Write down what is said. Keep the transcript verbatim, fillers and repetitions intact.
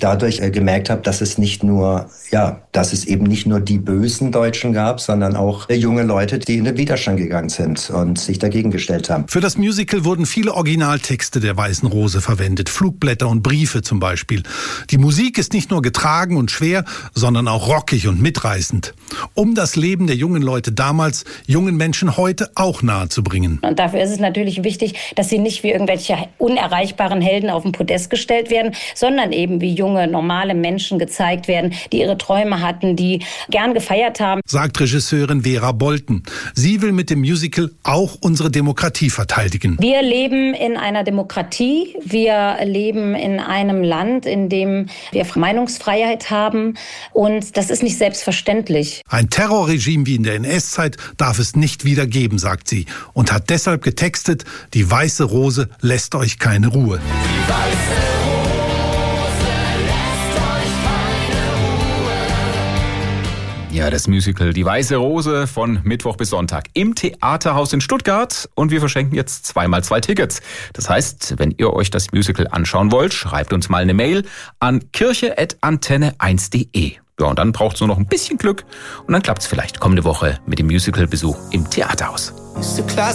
dadurch äh, gemerkt habe, dass es nicht nur, ja, dass es eben nicht nur die bösen Deutschen gab, sondern auch äh, junge Leute, die in den Widerstand gegangen sind und sich dagegen gestellt haben. Für das Musical wurden viele Originaltexte der Weißen Rose verwendet, Flugblätter und Briefe zum Beispiel. Die Musik ist nicht nur getragen und schwer, sondern auch rockig und mitreißend. Um das Leben der jungen Leute damals, jungen Menschen heute auch nahe zu bringen. Und dafür ist es natürlich wichtig, dass sie nicht wie irgendwelche unerreichbaren Helden auf den Podest gestellt werden, sondern eben wie junge, normale Menschen gezeigt werden, die ihre Träume hatten, die gern gefeiert haben. Sagt Regisseurin Vera Bolten. Sie will mit dem Musical auch unsere Demokratie verteidigen. Wir leben in einer Demokratie. Wir leben in einem Land, in dem wir Meinungsfreiheit haben. Und das ist nicht selbstverständlich. Ein Terrorregime wie in der N S-Zeit darf es nicht wieder geben, sagt sie. Und hat deshalb getextet, die Weiße Rose lässt euch keine Ruhe. Die Weiße Rose lässt euch keine Ruhe. Ja, das Musical Die Weiße Rose von Mittwoch bis Sonntag im Theaterhaus in Stuttgart. Und wir verschenken jetzt zweimal zwei Tickets. Das heißt, wenn ihr euch das Musical anschauen wollt, schreibt uns mal eine Mail an kirche at antenne eins punkt de. Ja, und dann braucht es nur noch ein bisschen Glück und dann klappt es vielleicht kommende Woche mit dem Musical-Besuch im Theaterhaus.